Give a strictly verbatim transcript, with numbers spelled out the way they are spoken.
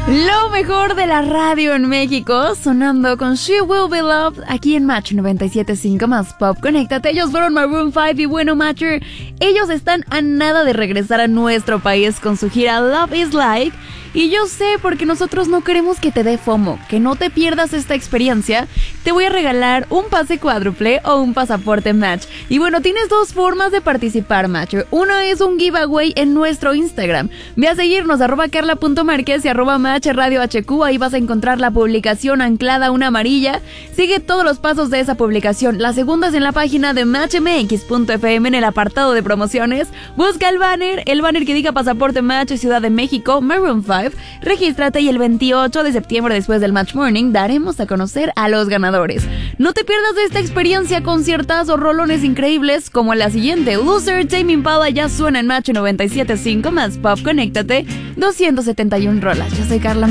Lo mejor de la radio en México, sonando con She Will Be Loved aquí en Match noventa y siete punto cinco más Pop. Conéctate, ellos fueron Maroon cinco y bueno, Matcher, ellos están a nada de regresar a nuestro país con su gira Love is Like. Y yo sé, porque nosotros no queremos que te dé FOMO, que no te pierdas esta experiencia. Te voy a regalar un pase cuádruple o un pasaporte Match. Y bueno, tienes dos formas de participar, Matcher. Una es un giveaway en nuestro Instagram. Ve a seguirnos, arroba carla.marquez y arroba Match Radio H Q. Ahí vas a encontrar la publicación anclada, una amarilla. Sigue todos los pasos de esa publicación. La segunda es en la página de match m x punto f m en el apartado de promociones. Busca el banner, el banner que diga pasaporte Match Ciudad de México, Maroon cinco. Regístrate y el veintiocho de septiembre, después del Match Morning, daremos a conocer a los ganadores. No te pierdas de esta experiencia, conciertas o rolones increíbles como la siguiente. Loser, Tame Impala ya suena en Match noventa y siete punto cinco más Pop. Conéctate, doscientas setenta y una rolas. Yo soy Carla.